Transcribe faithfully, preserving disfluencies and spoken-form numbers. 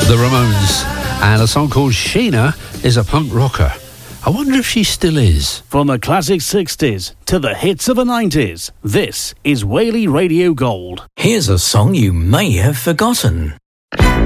The Ramones, and a song called Sheena is a punk rocker. I wonder if she still is. From the classic sixties to the hits of the nineties, this is Whaley Radio Gold. Here's a song you may have forgotten.